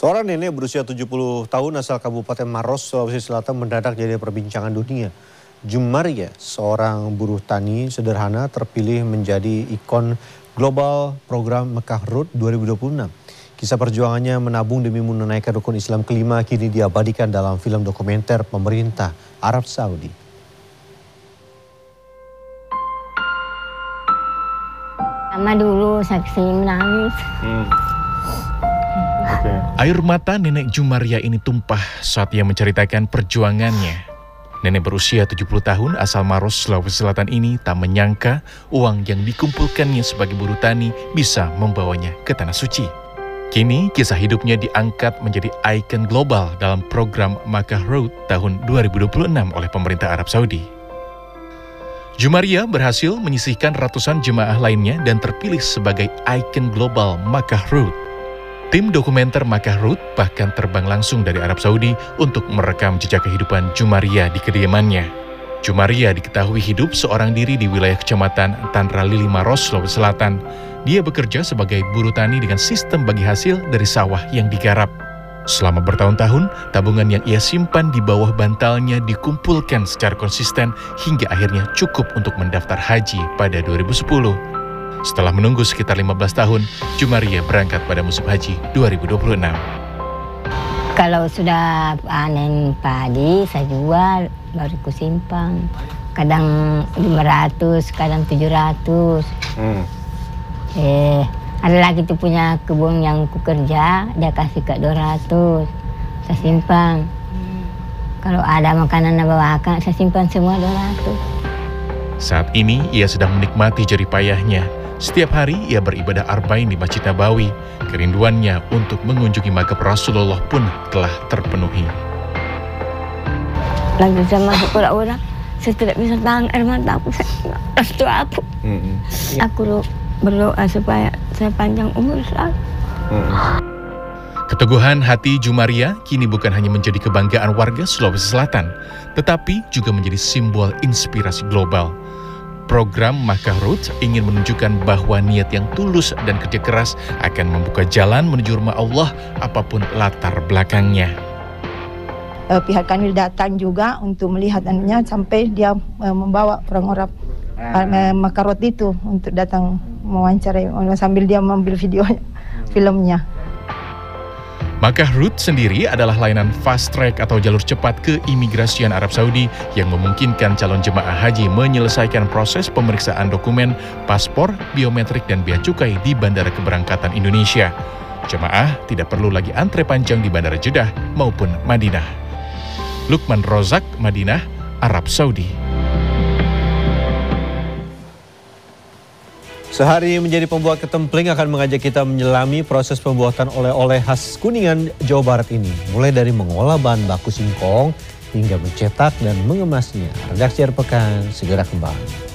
Seorang nenek berusia 70 tahun asal Kabupaten Maros, Sulawesi Selatan mendadak jadi perbincangan dunia. Jumaria, seorang buruh tani sederhana terpilih menjadi ikon global program Mekah Road 2026. Kisah perjuangannya menabung demi menunaikan rukun Islam kelima kini diabadikan dalam film dokumenter pemerintah Arab Saudi. Sama dulu saksi menangis. Air mata nenek Jumaria ini tumpah saat ia menceritakan perjuangannya. Nenek berusia 70 tahun asal Maros, Sulawesi Selatan ini tak menyangka uang yang dikumpulkannya sebagai buruh tani bisa membawanya ke Tanah Suci. Kini kisah hidupnya diangkat menjadi ikon global dalam program Mekah Road tahun 2026 oleh pemerintah Arab Saudi. Jumaria berhasil menyisihkan ratusan jemaah lainnya dan terpilih sebagai ikon global Mekah Road. Tim dokumenter Mekah Road bahkan terbang langsung dari Arab Saudi untuk merekam jejak kehidupan Jumaria di kediamannya. Jumaria diketahui hidup seorang diri di wilayah kecamatan Tanra Lili Maros, Sulawesi Selatan. Dia bekerja sebagai buruh tani dengan sistem bagi hasil dari sawah yang digarap. Selama bertahun-tahun, tabungan yang ia simpan di bawah bantalnya dikumpulkan secara konsisten hingga akhirnya cukup untuk mendaftar haji pada 2010. Setelah menunggu sekitar 15 tahun, Jumaria berangkat pada musim haji 2026. Kalau sudah panen padi, saya jual, baru ku simpang. Kadang 500, kadang 700. Ada lagi tuh punya kebun yang ku kerja, dia kasih ke 200. Saya simpang. Kalau ada makanan yang bawakan, saya simpan semua 200. Saat ini, ia sedang menikmati jerih payahnya. Setiap hari ia beribadah arba'in di Masjid Nabawi. Kerinduannya untuk mengunjungi makam Rasulullah pun telah terpenuhi. Lagi saya masuk orang, saya tidak bisa tahan air mata aku. Restu aku. Aku berdoa supaya saya panjang umur selalu. Keteguhan hati Jumaria kini bukan hanya menjadi kebanggaan warga Sulawesi Selatan, tetapi juga menjadi simbol inspirasi global. Program Mekah Road ingin menunjukkan bahwa niat yang tulus dan kerja keras akan membuka jalan menuju rumah Allah apapun latar belakangnya. Pihak kami datang juga untuk melihat anunya sampai dia membawa orang-orang Mekah Road itu untuk datang mewawancarai sambil dia mengambil videonya, filmnya. Mekah Road sendiri adalah layanan fast track atau jalur cepat keimigrasian Arab Saudi yang memungkinkan calon jemaah haji menyelesaikan proses pemeriksaan dokumen, paspor, biometrik, dan bea cukai di Bandara Keberangkatan Indonesia. Jemaah tidak perlu lagi antre panjang di Bandara Jeddah maupun Madinah. Lukman Rozak, Madinah, Arab Saudi. Sehari menjadi pembuat ketempling akan mengajak kita menyelami proses pembuatan oleh-oleh khas Kuningan, Jawa Barat ini. Mulai dari mengolah bahan baku singkong hingga mencetak dan mengemasnya. Redaksi Akhir Pekan segera kembali.